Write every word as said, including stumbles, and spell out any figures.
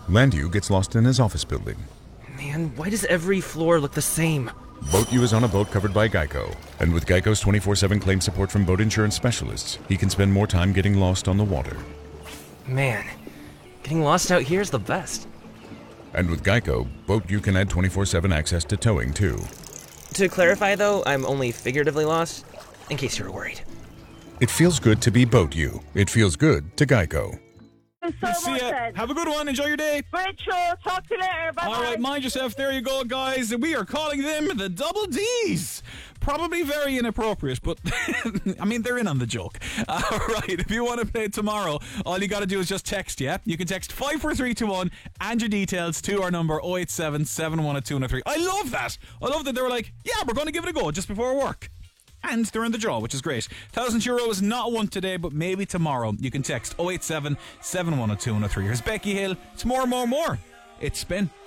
Landu gets lost in his office building. Man, why does every floor look the same? Boat U is on a boat covered by Geico, and with Geico's twenty-four seven claim support from boat insurance specialists, he can spend more time getting lost on the water. Man, getting lost out here is the best. And with Geico, Boat U can add twenty-four seven access to towing, too. To clarify, though, I'm only figuratively lost, in case you were worried. It feels good to be Boat U. It feels good to Geico. So See ya. Ed. Have a good one. Enjoy your day. Great show. Talk to you later. Bye. All right, mind yourself. There you go, guys. We are calling them the Double D's. Probably very inappropriate, but I mean, they're in on the joke. All right, if you want to play tomorrow, all you got to do is just text, yeah? You can text five four three two one and your details to our number oh eight seven, seven one two, one oh three. I love that. I love that they were like, yeah, we're going to give it a go just before work. And they're in the draw, which is great. one thousand euro is not won today, but maybe tomorrow. You can text oh eight seven, seven one two, one oh three. Here's Becky Hill. It's more, more, more. It's Spin.